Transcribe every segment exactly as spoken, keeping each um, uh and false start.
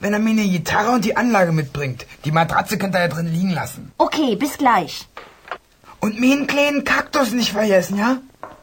wenn er mir eine Gitarre und die Anlage mitbringt. Die Matratze könnt ihr ja drin liegen lassen. Okay, bis gleich. Und mir einen kleinen Kaktus nicht vergessen, ja?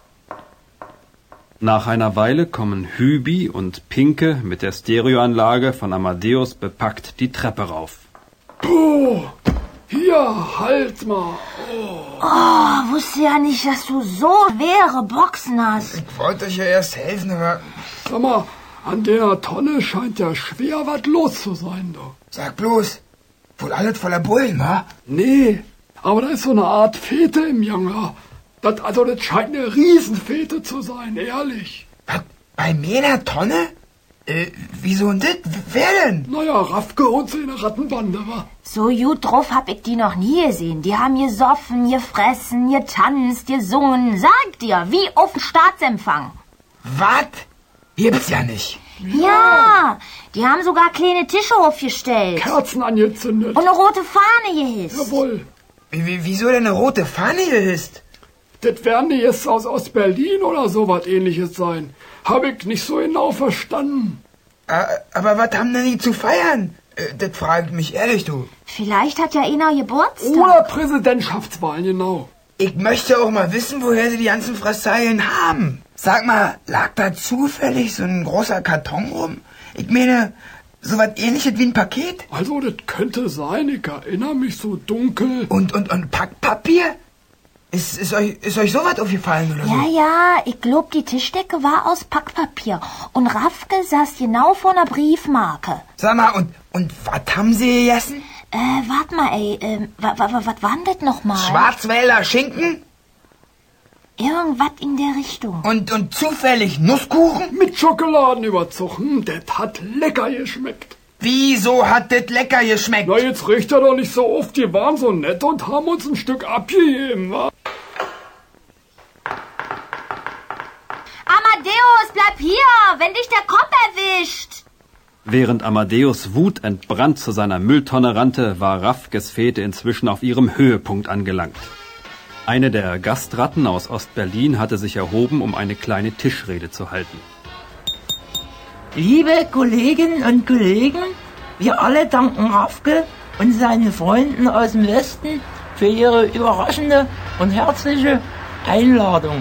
Nach einer Weile kommen Hübi und Pinke mit der Stereoanlage von Amadeus bepackt die Treppe rauf. Puh, hier, halt mal. Oh, oh, wusste ja nicht, dass du so schwere Boxen hast. Ich wollte euch ja erst helfen, aber... Sag mal, an der Tonne scheint ja schwer was los zu sein, du. Sag bloß, wohl alles voller Bullen, wa? Nee, aber da ist so eine Art Fete im Gange. Das, also das scheint eine Riesenfete zu sein, ehrlich. Was, bei mir in der Tonne? Äh, wieso denn das? Wer denn? Naja, Raffke und seine Rattenbande, wa? So gut drauf hab ich die noch nie gesehen. Die haben gesoffen, gefressen, getanzt, gesungen. Sag dir, wie auf dem Staatsempfang. Was? Gibt's ja nicht. Ja, die haben sogar kleine Tische aufgestellt. Kerzen angezündet. Und eine rote Fahne gehisst. Jawohl. Wie, wie, wieso denn eine rote Fahne gehisst? Das werden die jetzt aus Ostberlin oder sowas ähnliches sein. Hab ich nicht so genau verstanden. Äh, aber was haben denn die zu feiern? Äh, das frage ich mich ehrlich, du. Vielleicht hat ja einer Geburtstag. Oder Präsidentschaftswahlen, genau. Ich möchte auch mal wissen, woher sie die ganzen Fressalien haben. Sag mal, lag da zufällig so ein großer Karton rum? Ich meine, so was ähnliches wie ein Paket? Also, das könnte sein. Ich erinnere mich so dunkel. Und, und, und Packpapier? Ist, ist, euch, ist euch sowas aufgefallen oder so? Ja, ja, ich glaub, die Tischdecke war aus Packpapier. Und Raffke saß genau vor einer Briefmarke. Sag mal, und, und was haben sie gegessen? Äh, wart mal, ey, äh, was wa, wa, war denn das nochmal? Schwarzwälder Schinken? Irgendwas in der Richtung. Und, und zufällig Nusskuchen? Mit Schokoladenüberzug. Hm, das hat lecker geschmeckt. Wieso hat das lecker geschmeckt? Na, jetzt riecht er doch nicht so oft. Die waren so nett und haben uns ein Stück abgegeben, wa? Amadeus, bleib hier, wenn dich der Kopf erwischt. Während Amadeus wutentbrannt zu seiner Mülltonne rannte, war Raffkes Fete inzwischen auf ihrem Höhepunkt angelangt. Eine der Gastratten aus Ostberlin hatte sich erhoben, um eine kleine Tischrede zu halten. Liebe Kolleginnen und Kollegen, wir alle danken Raffke und seinen Freunden aus dem Westen für ihre überraschende und herzliche Einladung.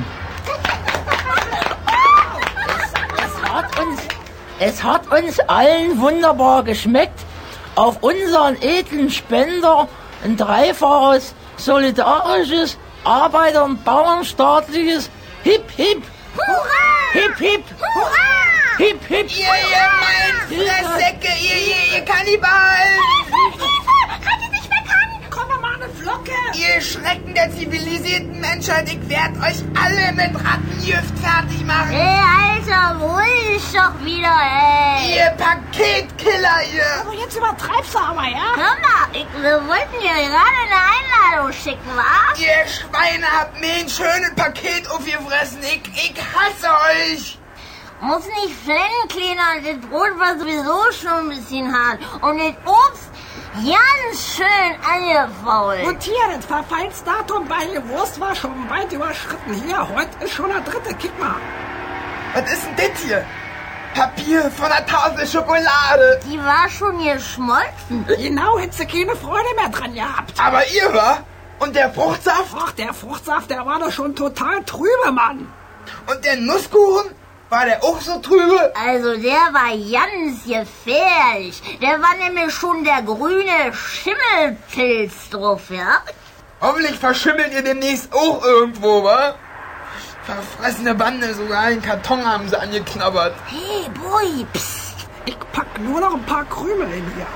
Es, es, hat uns, es hat uns allen wunderbar geschmeckt, auf unseren edlen Spender ein dreifaches solidarisches Arbeiter- und Bauernstaatliches Hip Hip Hurra! Hip Hip Hurra! Hip Hip Ihr, ihr mein Fresssäcke, ihr, ihr, ihr Kannibalen! Hilfe, Hilfe! Rettet mich, wer kann! Komm doch mal eine Flocke! Ihr Schrecken der zivilisierten Menschheit, ich werd euch alle mit Rattengift fertig machen! Ey, Alter, ruhig doch wieder, ey! Ihr Paketkiller, ihr! Aber jetzt übertreibst du aber, ja? Hör mal, ich, wir wollten dir gerade eine Einladung schicken, wa? Ihr Schweine habt mir ein schönes Paket aufgefressen, ich, ich hasse euch! Muss nicht flennen, Kleiner, das Brot war sowieso schon ein bisschen hart. Und das Obst ganz schön angefault. Und hier, das Verfallsdatum bei der Wurst war schon weit überschritten. Hier, heute ist schon der dritte, kick mal. Was ist denn das hier? Papier von einer Tafel Schokolade. Die war schon geschmolzen. Genau, hättest du keine Freude mehr dran gehabt. Aber ihr war? Und der Fruchtsaft? Ach, der Fruchtsaft, der war doch schon total trübe, Mann. Und der Nusskuchen? War der auch so trübe? Also der war ganz gefährlich. Der war nämlich schon der grüne Schimmelpilz drauf, ja? Hoffentlich verschimmelt ihr demnächst auch irgendwo, wa? Verfressene Bande, sogar den Karton haben sie angeknabbert. Hey, Boy, psst. Ich pack nur noch ein paar Krümel in hier.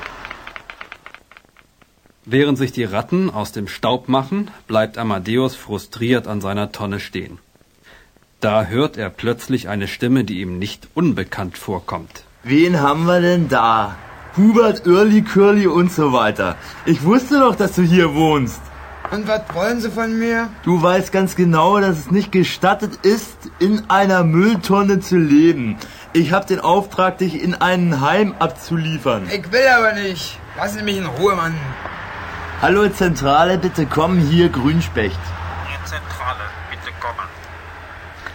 Während sich die Ratten aus dem Staub machen, bleibt Amadeus frustriert an seiner Tonne stehen. Da hört er plötzlich eine Stimme, die ihm nicht unbekannt vorkommt. Wen haben wir denn da? Hubert, Irli, Curly und so weiter. Ich wusste doch, dass du hier wohnst. Und was wollen sie von mir? Du weißt ganz genau, dass es nicht gestattet ist, in einer Mülltonne zu leben. Ich habe den Auftrag, dich in ein Heim abzuliefern. Ich will aber nicht. Lass mich in Ruhe, Mann. Hallo Zentrale, bitte kommen, hier Grünspecht. Hier Zentrale, bitte kommen.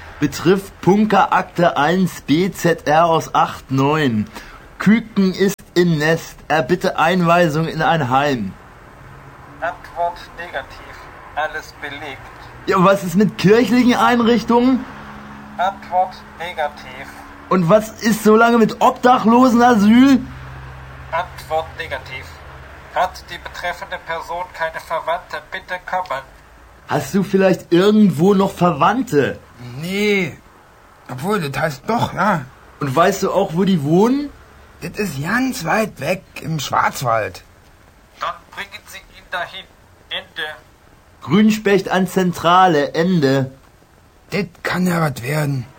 Betrifft Punkerakte eins B Z R aus acht neun. Küken ist im Nest. Erbitte Einweisung in ein Heim. Antwort negativ. Alles belegt. Ja, was ist mit kirchlichen Einrichtungen? Antwort negativ. Und was ist so lange mit Obdachlosenasyl? Antwort negativ. Hat die betreffende Person keine Verwandte, bitte kommen. Hast du vielleicht irgendwo noch Verwandte? Nee. Obwohl, das heißt doch, ja. Und weißt du auch, wo die wohnen? Das ist ganz weit weg im Schwarzwald. Dann bringen Sie ihn dahin. Ende. Grünspecht an Zentrale, Ende. Das kann ja was werden.